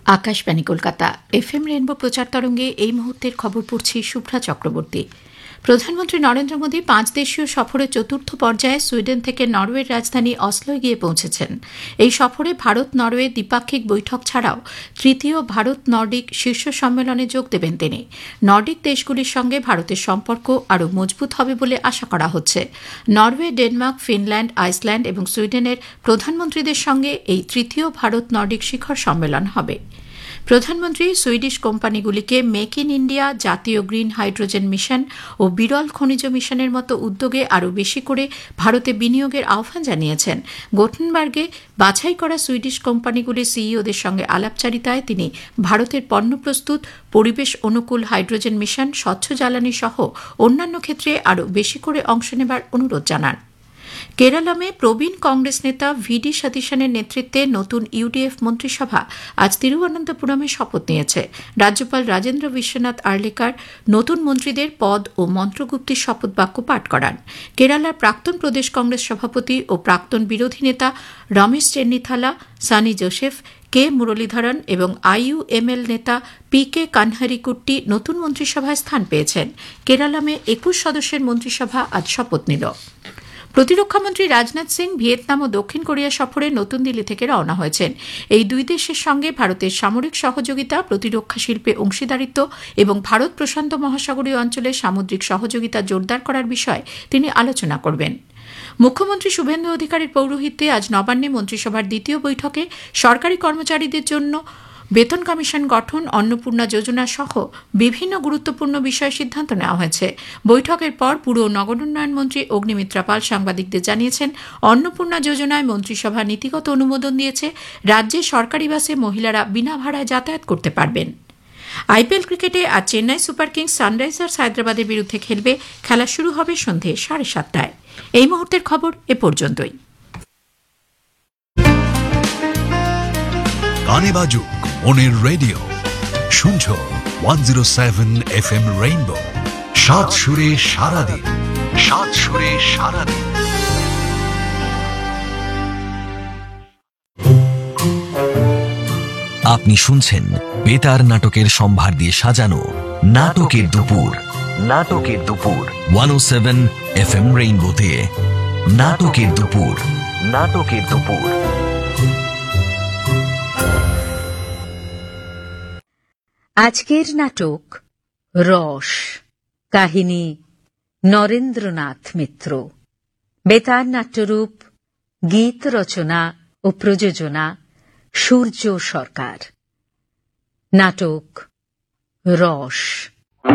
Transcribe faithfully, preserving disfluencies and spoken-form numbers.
Akashvani Kolkata FM rainbow প্রচার তরঙ্গে এই মুহূর্তের খবর পড়ছি শুভ্রা চক্রবর্তী। প্রধানমন্ত্রী নরেন্দ্র মোদী পাঁচ দেশীয় সফরের চতুর্থ পর্যায়ে সুইডেন থেকে নরওয়ের রাজধানী অসলোয় গিয়ে পৌঁছেছেন। এই সফরে ভারত নরওয়ে দ্বিপাক্ষিক বৈঠক ছাড়াও তৃতীয় ভারত নর্ডিক শীর্ষ সম্মেলনে যোগ দেবেন তিনি। নর্ডিক দেশগুলির সঙ্গে ভারতের সম্পর্ক আরও মজবুত হবে বলে আশা করা হচ্ছে। নরওয়ে, ডেনমার্ক, ফিনল্যান্ড, আইসল্যান্ড এবং সুইডেনের প্রধানমন্ত্রীদের সঙ্গে এই তৃতীয় ভারত নর্ডিক শিখর সম্মেলন হবে। প্রধানমন্ত্রী সুইডিশ কোম্পানিগুলিকে মেক ইন ইন্ডিয়া, জাতীয় গ্রিন হাইড্রোজেন মিশন ও বিরল খনিজ মিশনের মতো উদ্যোগে আরও বেশি করে ভারতে বিনিয়োগের আহ্বান জানিয়েছেন। গোটেনবার্গে বাছাই করা সুইডিশ কোম্পানিগুলির সিইওদের সঙ্গে আলাপচারিতায় তিনি ভারতের পণ্য প্রস্তুত, পরিবেশ অনুকূল হাইড্রোজেন মিশন, স্বচ্ছ জ্বালানি সহ অন্যান্য ক্ষেত্রে আরও বেশি করে অংশ নেবার অনুরোধ জানান। কেরালামে প্রবীণ কংগ্রেস নেতা ভিডি সতীশনের নেতৃত্বে নতুন ইউডিএফ মন্ত্রিসভা আজ তিরুবনন্তপুরমে শপথ নিয়েছে। রাজ্যপাল রাজেন্দ্র বিশ্বনাথ আর্লেকার নতুন মন্ত্রীদের পদ ও মন্ত্রগুপ্তির শপথ বাক্য পাঠ করান। কেরালার প্রাক্তন প্রদেশ কংগ্রেস সভাপতি ও প্রাক্তন বিরোধী নেতা রমেশ চেন্নিথালা, সানি জোসেফ, কে মুরলীধরন এবং আইইউএমএল নেতা পি কে কানহারিকুট্টি নতুন মন্ত্রিসভায় স্থান পেয়েছেন। কেরালামে একুশ সদস্যের মন্ত্রিসভা আজ শপথ নিল। প্রতিরক্ষামন্ত্রী রাজনাথ সিং ভিয়েতনাম ও দক্ষিণ কোরিয়া সফরে নতুন দিল্লি থেকে রওনা হয়েছেন। এই দুই দেশের সঙ্গে ভারতের সামরিক সহযোগিতা, প্রতিরক্ষা শিল্পে অংশীদারিত্ব এবং ভারত প্রশান্ত মহাসাগরীয় অঞ্চলে সামুদ্রিক সহযোগিতা জোরদার করার বিষয়ে তিনি আলোচনা করবেন। মুখ্যমন্ত্রী শুভেন্দু অধিকারীর পৌরোহিত্যে আজ নবান্নে মন্ত্রিসভার দ্বিতীয় বৈঠকে সরকারি কর্মচারীদের জন্য বেতন কমিশন গঠন, অন্নপূর্ণা যোজনা সহ বিভিন্ন গুরুত্বপূর্ণ বিষয়ে সিদ্ধান্ত নেওয়া হয়েছে। বৈঠকের পর পুর ও নগরোন্নয়ন মন্ত্রী অগ্নিমিত্রা পাল সাংবাদিকদের জানিয়েছেন, অন্নপূর্ণা যোজনায় মন্ত্রিসভা নীতিগত অনুমোদন দিয়েছে। রাজ্যে সরকারি বাসে মহিলারা বিনা ভাড়ায় যাতায়াত করতে পারবেন। আইপিএল ক্রিকেটে আজ চেন্নাই সুপার কিংস সানরাইজার্স হায়দ্রাবাদের বিরুদ্ধে খেলবে। খেলা শুরু হবে সন্ধে সাড়ে সাতটায়। এই মুহূর্তের খবর এ পর্যন্তই। গানে বাজুক মনের রেডিও, শুনছো one zero seven F M rainbow. সাত সুরে সারাদিন, সাত সুরে সারাদিন। আপনি শুনছেন বেতার নাটকের সম্ভার দিয়ে সাজানো নাটকের দুপুর। নাটকের দুপুর ওয়ান ও সেভেন এফ এম রেইনবোতে। নাটকের দুপুর, নাটকের দুপুর। আজকের নাটক রস, কাহিনী নরেন্দ্রনাথ মিত্র। বেতার নাট্যরূপ, গীত রচনা ও প্রযোজনা সূর্য সরকার। নাটক রস।